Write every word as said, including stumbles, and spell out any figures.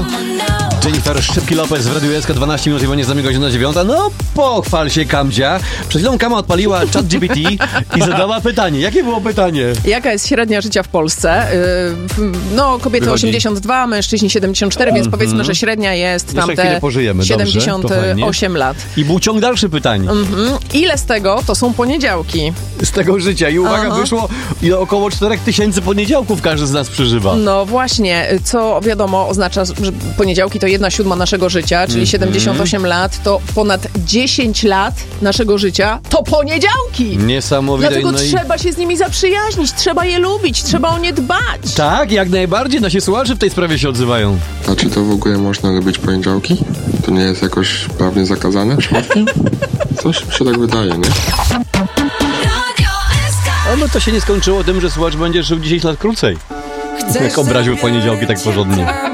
Jennifer Szczypki-Lopez w Radiu S K, dwanaście minut i będzie z nami godzina dziewiąta. No pochwal się, Kamdzia. Przed chwilą Kama odpaliła ChatGPT i zadała pytanie. Jakie było pytanie? Jaka jest średnia życia w Polsce? Yy, no kobiety Wychodzi. osiemdziesiąt dwa, mężczyźni siedemdziesiąt cztery, więc Mhm. powiedzmy, że średnia jest Jeszcze tamte chwilę pożyjemy, siedemdziesiąt osiem lat. I był ciąg dalszy pytań. Mhm. Ile z tego to są poniedziałki? Z tego życia. I uwaga, Aha. wyszło i około czterech tysięcy poniedziałków każdy z nas przeżywa. No właśnie, co wiadomo oznacza, że poniedziałki to jedna siódma naszego życia, czyli Mhm. siedemdziesiąt osiem lat, to ponad dziesięć lat naszego życia to poniedziałki! Niesamowite. Dlatego no i... trzeba się z nimi zaprzyjaźnić, trzeba je lubić, trzeba o nie dbać. Tak, jak najbardziej. Nasi słuchacze w tej sprawie się odzywają. A czy to w ogóle można lubić poniedziałki? To nie jest jakoś prawnie zakazane przypadkiem? Coś mi się tak wydaje, nie? O, no to się nie skończyło tym, że słuchacz będzie żył dziesięć lat krócej. Jak obraził poniedziałki tak porządnie.